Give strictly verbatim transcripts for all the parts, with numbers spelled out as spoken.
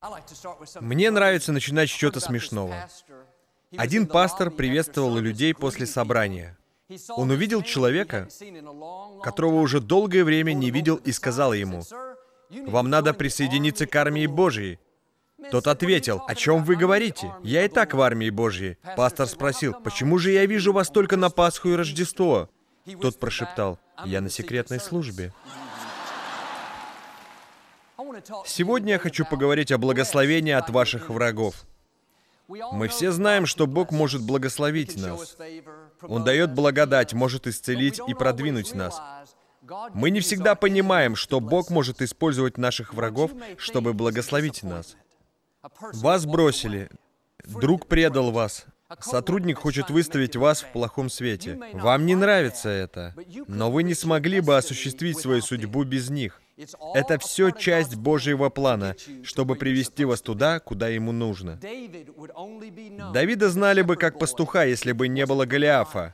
Мне нравится начинать с чего-то смешного. Один пастор приветствовал людей после собрания. Он увидел человека, которого уже долгое время не видел, и сказал ему: «Вам надо присоединиться к армии Божьей». Тот ответил: «О чем вы говорите? Я и так в армии Божьей». Пастор спросил: «Почему же я вижу вас только на Пасху и Рождество?» Тот прошептал: «Я на секретной службе». Сегодня я хочу поговорить о благословении от ваших врагов. Мы все знаем, что Бог может благословить нас. Он дает благодать, может исцелить и продвинуть нас. Мы не всегда понимаем, что Бог может использовать наших врагов, чтобы благословить нас. Вас бросили, друг предал вас, сотрудник хочет выставить вас в плохом свете. Вам не нравится это, но вы не смогли бы осуществить свою судьбу без них. Это все часть Божьего плана, чтобы привести вас туда, куда ему нужно. Давида знали бы как пастуха, если бы не было Голиафа.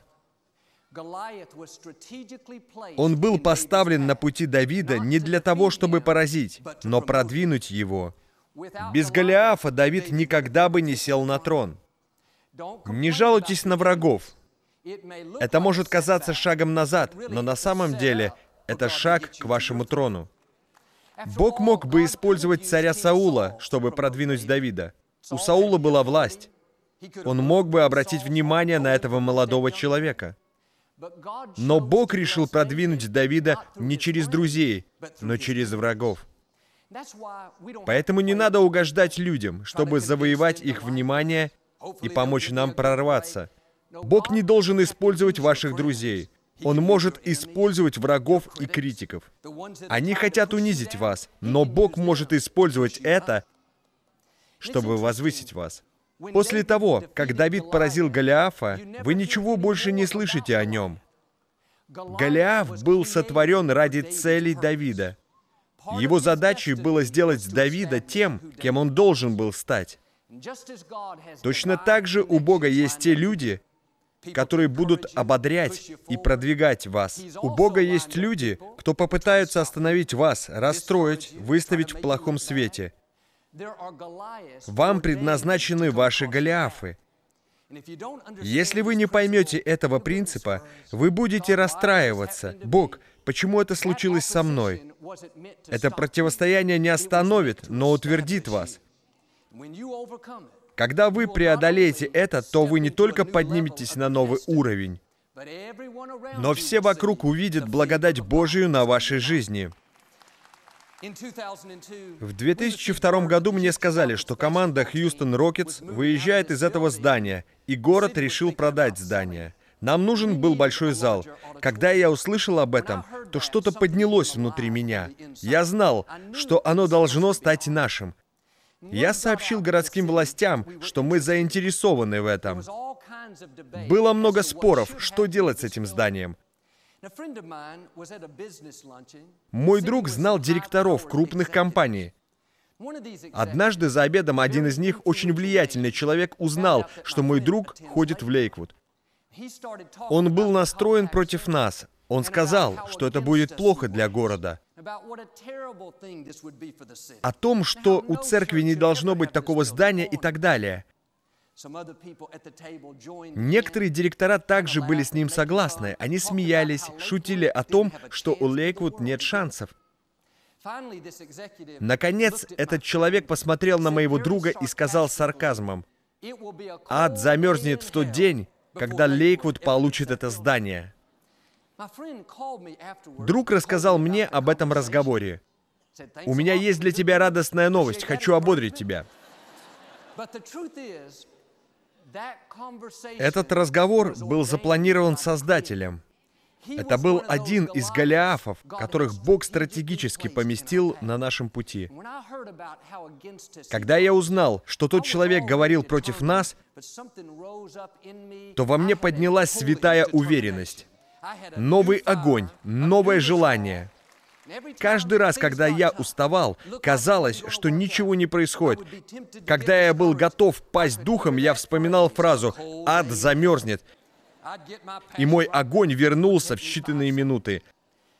Он был поставлен на пути Давида не для того, чтобы поразить, но продвинуть его. Без Голиафа Давид никогда бы не сел на трон. Не жалуйтесь на врагов. Это может казаться шагом назад, но на самом деле это шаг к вашему трону. Бог мог бы использовать царя Саула, чтобы продвинуть Давида. У Саула была власть. Он мог бы обратить внимание на этого молодого человека. Но Бог решил продвинуть Давида не через друзей, но через врагов. Поэтому не надо угождать людям, чтобы завоевать их внимание и помочь нам прорваться. Бог не должен использовать ваших друзей. Он может использовать врагов и критиков. Они хотят унизить вас, но Бог может использовать это, чтобы возвысить вас. После того, как Давид поразил Голиафа, вы ничего больше не слышите о нем. Голиаф был сотворен ради целей Давида. Его задачей было сделать Давида тем, кем он должен был стать. Точно так же у Бога есть те люди, которые будут ободрять и продвигать вас. У Бога есть люди, кто попытаются остановить вас, расстроить, выставить в плохом свете. Вам предназначены ваши Голиафы. Если вы не поймете этого принципа, вы будете расстраиваться. Бог, почему это случилось со мной? Это противостояние не остановит, но утвердит вас. Когда вы преодолеете это, то вы не только подниметесь на новый уровень, но все вокруг увидят благодать Божию на вашей жизни. В две тысячи втором году мне сказали, что команда Хьюстон Рокетс выезжает из этого здания, и город решил продать здание. Нам нужен был большой зал. Когда я услышал об этом, то что-то поднялось внутри меня. Я знал, что оно должно стать нашим. Я сообщил городским властям, что мы заинтересованы в этом. Было много споров, что делать с этим зданием. Мой друг знал директоров крупных компаний. Однажды за обедом один из них, очень влиятельный человек, узнал, что мой друг ходит в Лейквуд. Он был настроен против нас. Он сказал, что это будет плохо для города. О том, что у церкви не должно быть такого здания и так далее. Некоторые директора также были с ним согласны. Они смеялись, шутили о том, что у Лейквуд нет шансов. Наконец, этот человек посмотрел на моего друга и сказал с сарказмом: «Ад замерзнет в тот день, когда Лейквуд получит это здание». Друг рассказал мне об этом разговоре. «У меня есть для тебя радостная новость. Хочу ободрить тебя». Этот разговор был запланирован Создателем. Это был один из Голиафов, которых Бог стратегически поместил на нашем пути. Когда я узнал, что тот человек говорил против нас, то во мне поднялась святая уверенность. Новый огонь, новое желание. Каждый раз, когда я уставал, казалось, что ничего не происходит. Когда я был готов пасть духом, я вспоминал фразу «Ад замерзнет», и мой огонь вернулся в считанные минуты.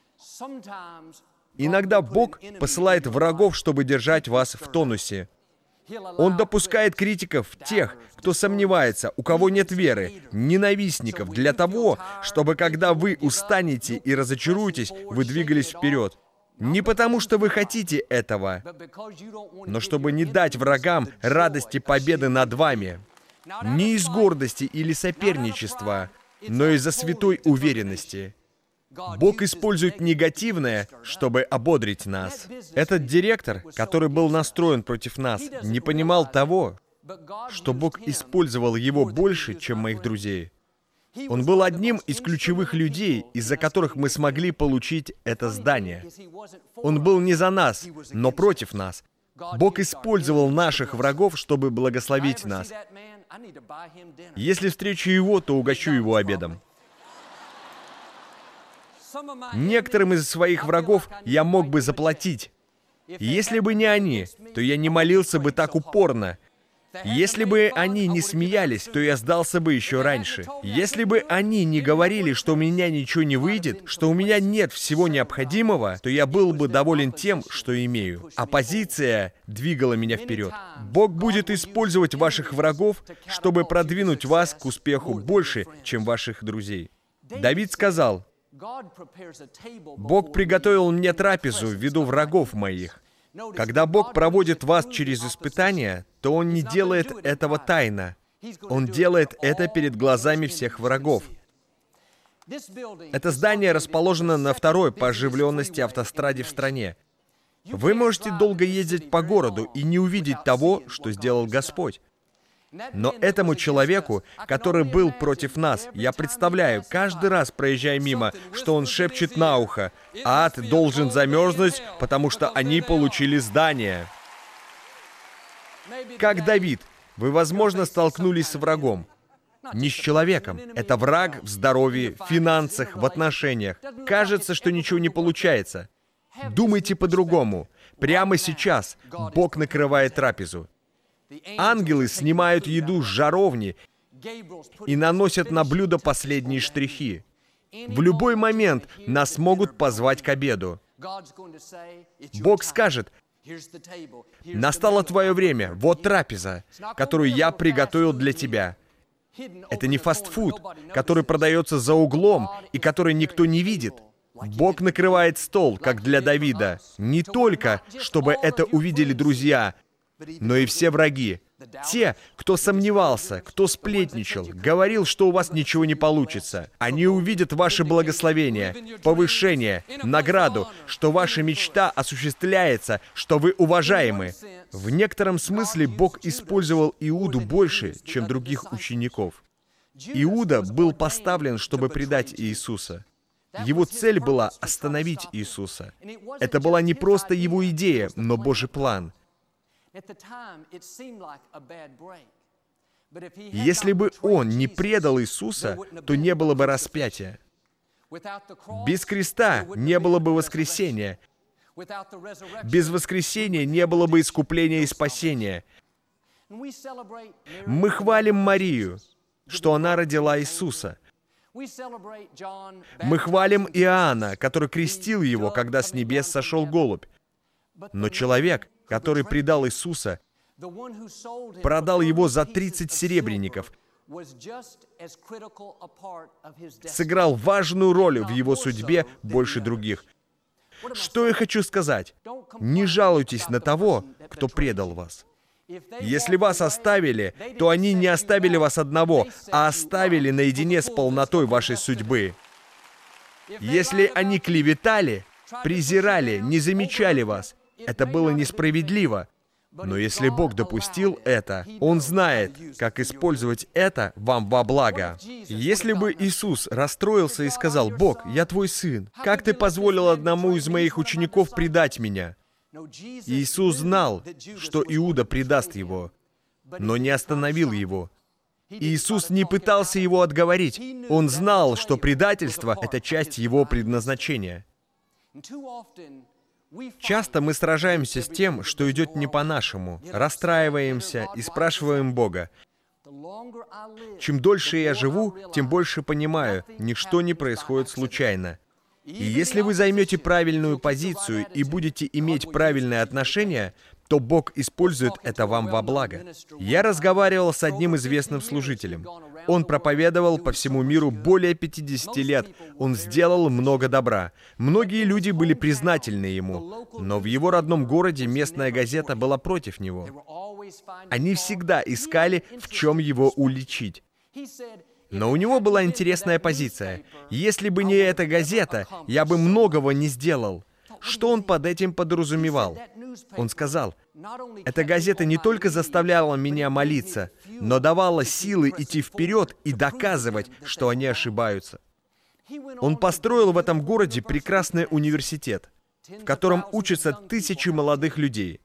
Иногда Бог посылает врагов, чтобы держать вас в тонусе. Он допускает критиков, тех, кто сомневается, у кого нет веры, ненавистников, для того, чтобы, когда вы устанете и разочаруетесь, вы двигались вперед. Не потому, что вы хотите этого, но чтобы не дать врагам радости победы над вами. Не из гордости или соперничества, но из-за святой уверенности. Бог использует негативное, чтобы ободрить нас. Этот директор, который был настроен против нас, не понимал того, что Бог использовал его больше, чем моих друзей. Он был одним из ключевых людей, из-за которых мы смогли получить это здание. Он был не за нас, но против нас. Бог использовал наших врагов, чтобы благословить нас. Если встречу его, то угощу его обедом. Некоторым из своих врагов я мог бы заплатить. Если бы не они, то я не молился бы так упорно. Если бы они не смеялись, то я сдался бы еще раньше. Если бы они не говорили, что у меня ничего не выйдет, что у меня нет всего необходимого, то я был бы доволен тем, что имею. Оппозиция двигала меня вперед. Бог будет использовать ваших врагов, чтобы продвинуть вас к успеху больше, чем ваших друзей. Давид сказал: «Бог приготовил мне трапезу в виду врагов моих». Когда Бог проводит вас через испытания, то Он не делает этого тайно. Он делает это перед глазами всех врагов. Это здание расположено на второй по оживленности автостраде в стране. Вы можете долго ездить по городу и не увидеть того, что сделал Господь. Но этому человеку, который был против нас, я представляю, каждый раз, проезжая мимо, что он шепчет на ухо: «Ад должен замерзнуть, потому что они получили здание». Как Давид, вы, возможно, столкнулись с врагом. Не с человеком. Это враг в здоровье, в финансах, в отношениях. Кажется, что ничего не получается. Думайте по-другому. Прямо сейчас Бог накрывает трапезу. Ангелы снимают еду с жаровни и наносят на блюдо последние штрихи. В любой момент нас могут позвать к обеду. Бог скажет: «Настало твое время, вот трапеза, которую я приготовил для тебя». Это не фастфуд, который продается за углом и который никто не видит. Бог накрывает стол, как для Давида, не только, чтобы это увидели друзья, но и все враги. Те, кто сомневался, кто сплетничал, говорил, что у вас ничего не получится. Они увидят ваше благословение, повышение, награду, что ваша мечта осуществляется, что вы уважаемы. В некотором смысле Бог использовал Иуду больше, чем других учеников. Иуда был поставлен, чтобы предать Иисуса. Его цель была остановить Иисуса. Это была не просто его идея, но Божий план. Если бы он не предал Иисуса, то не было бы распятия. Без креста не было бы воскресения. Без воскресения не было бы искупления и спасения. Мы хвалим Марию, что она родила Иисуса. Мы хвалим Иоанна, который крестил его, когда с небес сошел голубь. Но человек, который предал Иисуса, продал его за тридцать серебряников, сыграл важную роль в его судьбе больше других. Что я хочу сказать? Не жалуйтесь на того, кто предал вас. Если вас оставили, то они не оставили вас одного, а оставили наедине с полнотой вашей судьбы. Если они клеветали, презирали, не замечали вас, это было несправедливо. Но если Бог допустил это, Он знает, как использовать это вам во благо. Если бы Иисус расстроился и сказал: «Бог, я твой сын, как ты позволил одному из моих учеников предать меня?» Иисус знал, что Иуда предаст его, но не остановил его. Иисус не пытался его отговорить. Он знал, что предательство — это часть его предназначения. Часто мы сражаемся с тем, что идет не по-нашему, расстраиваемся и спрашиваем Бога. Чем дольше я живу, тем больше понимаю, ничто не происходит случайно. И если вы займете правильную позицию и будете иметь правильное отношение, то Бог использует это вам во благо. Я разговаривал с одним известным служителем. Он проповедовал по всему миру более пятидесяти лет. Он сделал много добра. Многие люди были признательны ему, но в его родном городе местная газета была против него. Они всегда искали, в чем его уличить. Но у него была интересная позиция. Если бы не эта газета, я бы многого не сделал. Что он под этим подразумевал? Он сказал, эта газета не только заставляла меня молиться, но давала силы идти вперед и доказывать, что они ошибаются. Он построил в этом городе прекрасный университет, в котором учатся тысячи молодых людей.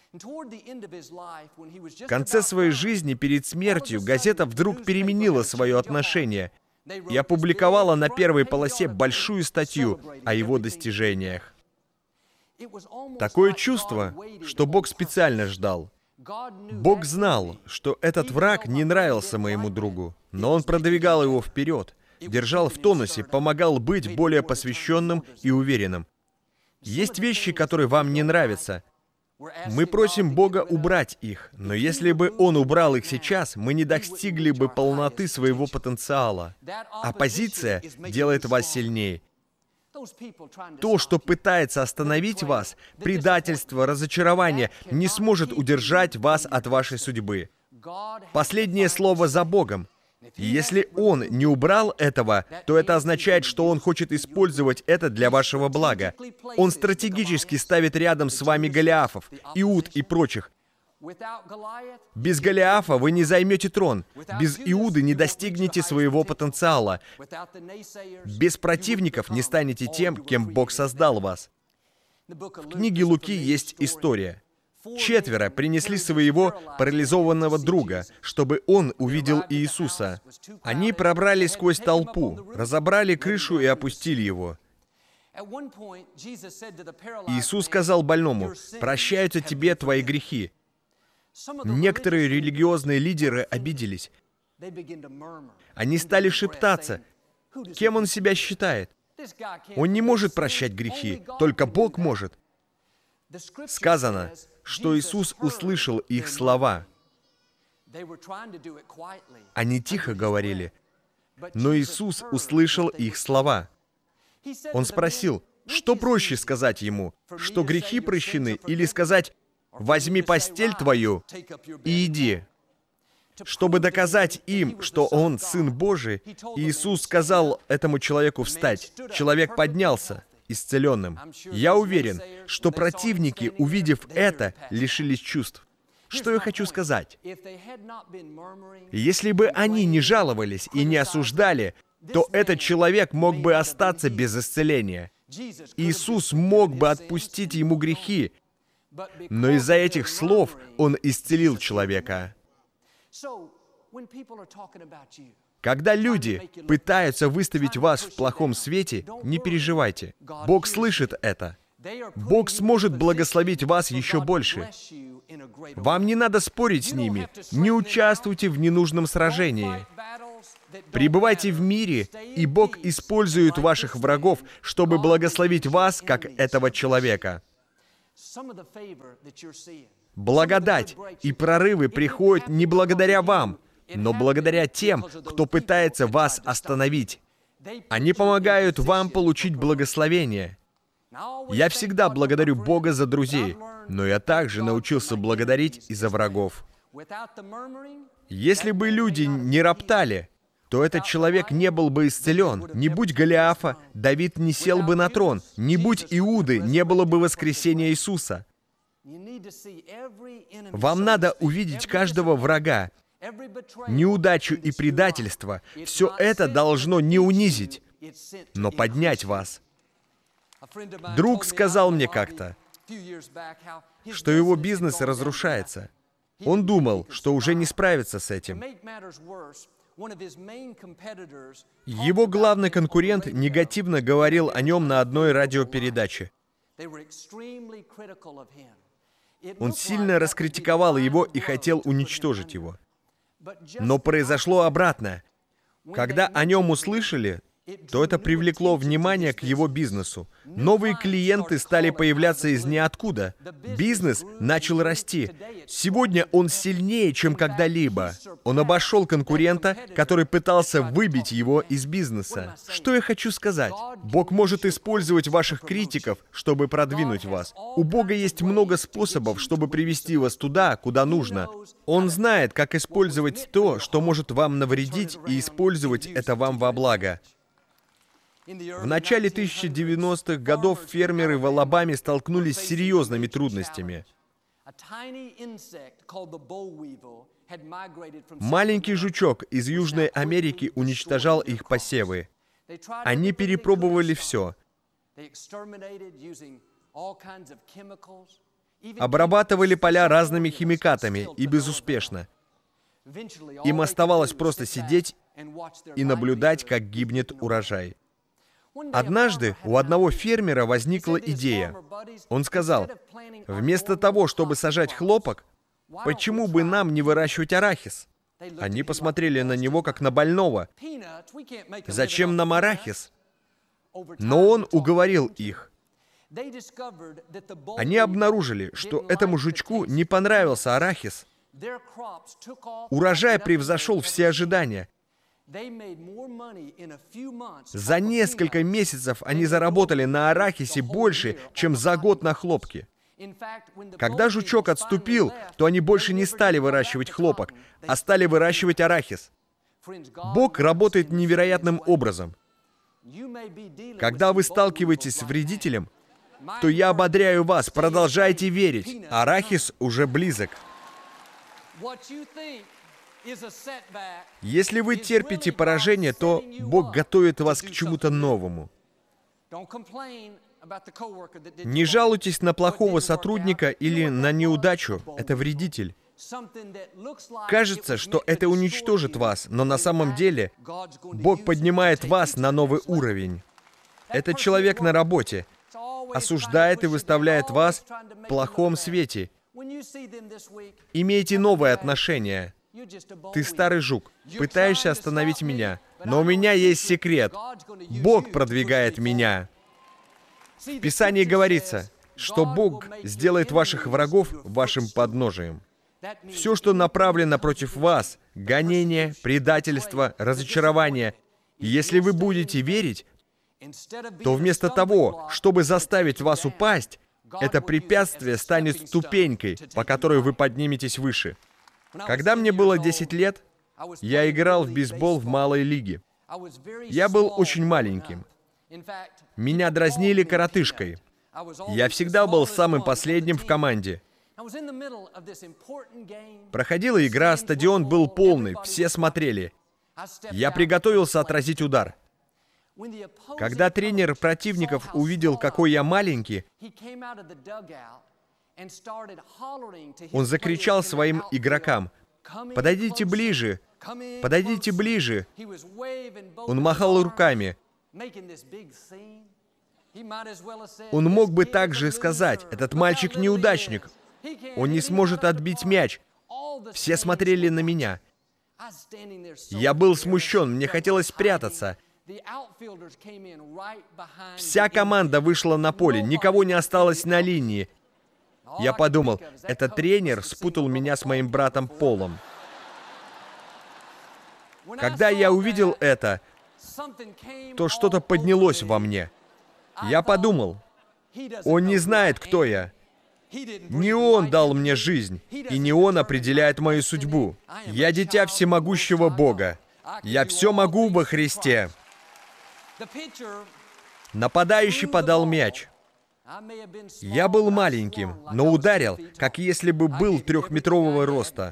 В конце своей жизни, перед смертью, газета вдруг переменила свое отношение и опубликовала на первой полосе большую статью о его достижениях. Такое чувство, что Бог специально ждал. Бог знал, что этот враг не нравился моему другу, но он продвигал его вперед, держал в тонусе, помогал быть более посвященным и уверенным. Есть вещи, которые вам не нравятся. Мы просим Бога убрать их, но если бы Он убрал их сейчас, мы не достигли бы полноты своего потенциала. Оппозиция делает вас сильнее. То, что пытается остановить вас, предательство, разочарование, не сможет удержать вас от вашей судьбы. Последнее слово за Богом. И если Он не убрал этого, то это означает, что Он хочет использовать это для вашего блага. Он стратегически ставит рядом с вами Голиафов, Иуд и прочих. Без Голиафа вы не займете трон. Без Иуды не достигнете своего потенциала. Без противников не станете тем, кем Бог создал вас. В книге Луки есть история. Четверо принесли своего парализованного друга, чтобы он увидел Иисуса. Они пробрались сквозь толпу, разобрали крышу и опустили его. Иисус сказал больному: «Прощаются тебе твои грехи». Некоторые религиозные лидеры обиделись. Они стали шептаться. Кем он себя считает? Он не может прощать грехи, только Бог может. Сказано, что Иисус услышал их слова. Они тихо говорили, но Иисус услышал их слова. Он спросил, что проще сказать ему, что грехи прощены, или сказать: «Возьми постель твою и иди». Чтобы доказать им, что Он Сын Божий, Иисус сказал этому человеку встать. Человек поднялся, исцеленным. Я уверен, что противники, увидев это, лишились чувств. Что я хочу сказать? Если бы они не жаловались и не осуждали, то этот человек мог бы остаться без исцеления. Иисус мог бы отпустить ему грехи, но из-за этих слов Он исцелил человека. Когда люди пытаются выставить вас в плохом свете, не переживайте. Бог слышит это. Бог сможет благословить вас еще больше. Вам не надо спорить с ними. Не участвуйте в ненужном сражении. Пребывайте в мире, и Бог использует ваших врагов, чтобы благословить вас, как этого человека. Благодать и прорывы приходят не благодаря вам, но благодаря тем, кто пытается вас остановить. Они помогают вам получить благословение. Я всегда благодарю Бога за друзей, но я также научился благодарить и за врагов. Если бы люди не роптали, то этот человек не был бы исцелен. Не будь Голиафа, Давид не сел бы на трон. Не будь Иуды, не было бы воскресения Иисуса. Вам надо увидеть каждого врага, неудачу и предательство. Все это должно не унизить, но поднять вас. Друг сказал мне как-то, что его бизнес разрушается. Он думал, что уже не справится с этим. Его главный конкурент негативно говорил о нем на одной радиопередаче. Он сильно раскритиковал его и хотел уничтожить его. Но произошло обратное. Когда о нем услышали, то это привлекло внимание к его бизнесу. Новые клиенты стали появляться из ниоткуда. Бизнес начал расти. Сегодня он сильнее, чем когда-либо. Он обошел конкурента, который пытался выбить его из бизнеса. Что я хочу сказать? Бог может использовать ваших критиков, чтобы продвинуть вас. У Бога есть много способов, чтобы привести вас туда, куда нужно. Он знает, как использовать то, что может вам навредить, и использовать это вам во благо. В начале тысяча девяностых годов фермеры в Алабаме столкнулись с серьезными трудностями. Маленький жучок из Южной Америки уничтожал их посевы. Они перепробовали все. Обрабатывали поля разными химикатами и безуспешно. Им оставалось просто сидеть и наблюдать, как гибнет урожай. Однажды у одного фермера возникла идея. Он сказал: вместо того, чтобы сажать хлопок, почему бы нам не выращивать арахис? Они посмотрели на него, как на больного. Зачем нам арахис? Но он уговорил их. Они обнаружили, что этому жучку не понравился арахис. Урожай превзошел все ожидания. За несколько месяцев они заработали на арахисе больше, чем за год на хлопке. Когда жучок отступил, то они больше не стали выращивать хлопок, а стали выращивать арахис. Бог работает невероятным образом. Когда вы сталкиваетесь с вредителем, то я ободряю вас, продолжайте верить. Арахис уже близок. Если вы терпите поражение, то Бог готовит вас к чему-то новому. Не жалуйтесь на плохого сотрудника или на неудачу. Это вредитель. Кажется, что это уничтожит вас, но на самом деле Бог поднимает вас на новый уровень. Этот человек на работе осуждает и выставляет вас в плохом свете. Имейте новое отношение. Ты старый жук, пытаешься остановить меня, но у меня есть секрет. Бог продвигает меня. В Писании говорится, что Бог сделает ваших врагов вашим подножием. Все, что направлено против вас, гонение, предательство, разочарование, если вы будете верить, то вместо того, чтобы заставить вас упасть, это препятствие станет ступенькой, по которой вы подниметесь выше. Когда мне было десять лет, я играл в бейсбол в малой лиге. Я был очень маленьким. Меня дразнили коротышкой. Я всегда был самым последним в команде. Проходила игра, стадион был полный, все смотрели. Я приготовился отразить удар. Когда тренер противников увидел, какой я маленький, он закричал своим игрокам: «Подойдите ближе! Подойдите ближе!» Он махал руками. Он мог бы также сказать: «Этот мальчик неудачник. Он не сможет отбить мяч». Все смотрели на меня. Я был смущен, мне хотелось спрятаться. Вся команда вышла на поле, никого не осталось на линии. Я подумал, этот тренер спутал меня с моим братом Полом. Когда я увидел это, то что-то поднялось во мне. Я подумал, он не знает, кто я. Не он дал мне жизнь, и не он определяет мою судьбу. Я дитя всемогущего Бога. Я все могу во Христе. Нападающий подал мяч. Я был маленьким, но ударил, как если бы был трехметрового роста.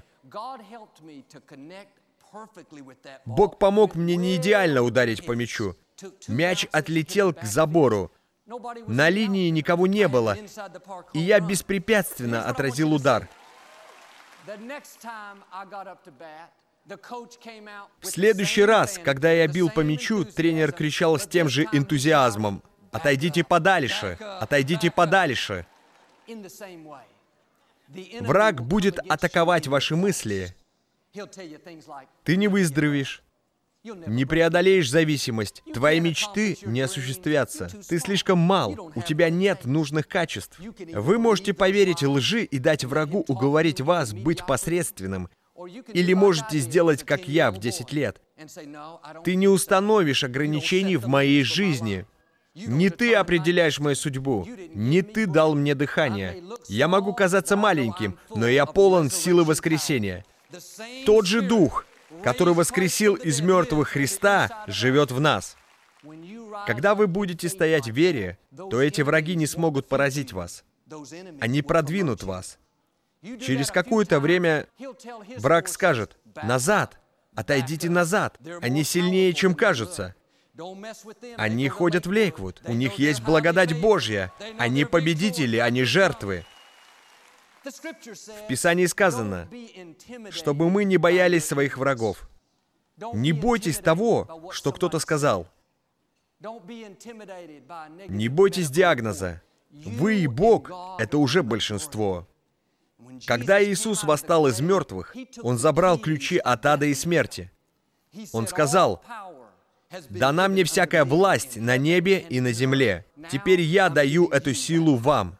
Бог помог мне не идеально ударить по мячу. Мяч отлетел к забору. На линии никого не было, и я беспрепятственно отразил удар. В следующий раз, когда я бил по мячу, тренер кричал с тем же энтузиазмом: «Отойдите подальше! Отойдите подальше!» Враг будет атаковать ваши мысли. Ты не выздоровеешь. Не преодолеешь зависимость, твои мечты не осуществятся. Ты слишком мал, у тебя нет нужных качеств. Вы можете поверить лжи и дать врагу уговорить вас быть посредственным. Или можете сделать, как я в десять лет. Ты не установишь ограничений в моей жизни. Не ты определяешь мою судьбу. Не ты дал мне дыхание. Я могу казаться маленьким, но я полон силы воскресения. Тот же Дух, который воскресил из мертвых Христа, живет в нас. Когда вы будете стоять в вере, то эти враги не смогут поразить вас. Они продвинут вас. Через какое-то время враг скажет: «Назад! Отойдите назад! Они сильнее, чем кажутся! Они ходят в Лейквуд, у них есть благодать Божья! Они победители, они жертвы!» В Писании сказано, чтобы мы не боялись своих врагов. Не бойтесь того, что кто-то сказал. Не бойтесь диагноза. Вы и Бог — это уже большинство. Когда Иисус восстал из мертвых, Он забрал ключи от ада и смерти. Он сказал: «Дана мне всякая власть на небе и на земле. Теперь я даю эту силу вам».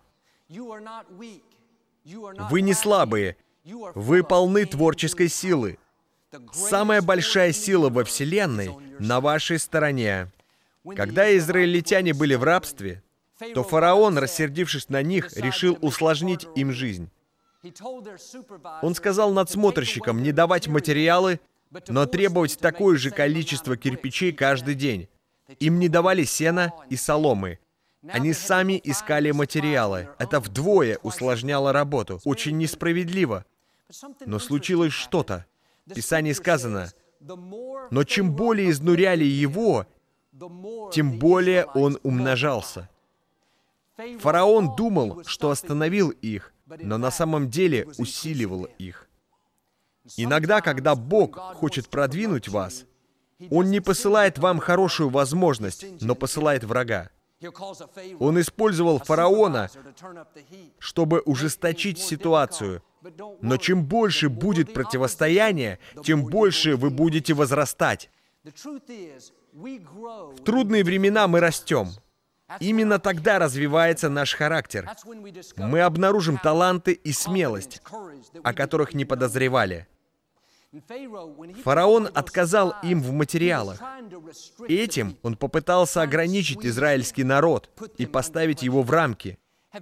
Вы не слабые, вы полны творческой силы. Самая большая сила во Вселенной на вашей стороне. Когда израильтяне были в рабстве, то фараон, рассердившись на них, решил усложнить им жизнь. Он сказал надсмотрщикам не давать материалы, но требовать такое же количество кирпичей каждый день. Им не давали сена и соломы. Они сами искали материалы. Это вдвое усложняло работу. Очень несправедливо. Но случилось что-то. В Писании сказано: «Но чем более изнуряли его, тем более он умножался». Фараон думал, что остановил их, но на самом деле усиливал их. Иногда, когда Бог хочет продвинуть вас, Он не посылает вам хорошую возможность, но посылает врага. Он использовал фараона, чтобы ужесточить ситуацию. Но чем больше будет противостояние, тем больше вы будете возрастать. В трудные времена мы растем. Именно тогда развивается наш характер. Мы обнаружим таланты и смелость, о которых не подозревали. Фараон отказал им в материалах. Этим он попытался ограничить израильский народ и поставить его в рамки.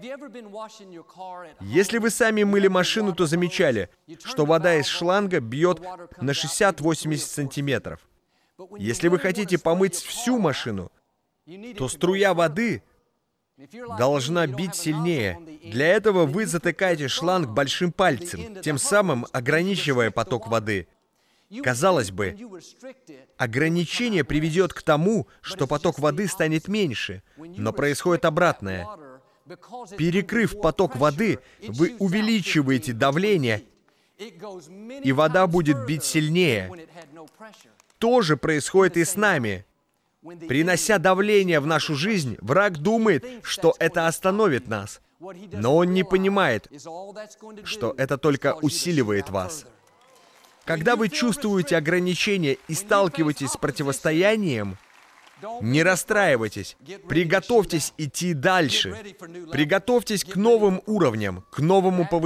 Если вы сами мыли машину, то замечали, что вода из шланга бьет на шестьдесят-восемьдесят сантиметров. Если вы хотите помыть всю машину, то струя воды должна бить сильнее. Для этого вы затыкаете шланг большим пальцем, тем самым ограничивая поток воды. Казалось бы, ограничение приведет к тому, что поток воды станет меньше, но происходит обратное. Перекрыв поток воды, вы увеличиваете давление, и вода будет бить сильнее. То же происходит и с нами. Принося давление в нашу жизнь, враг думает, что это остановит нас. Но он не понимает, что это только усиливает вас. Когда вы чувствуете ограничения и сталкиваетесь с противостоянием, не расстраивайтесь, приготовьтесь идти дальше. Приготовьтесь к новым уровням, к новому повышению.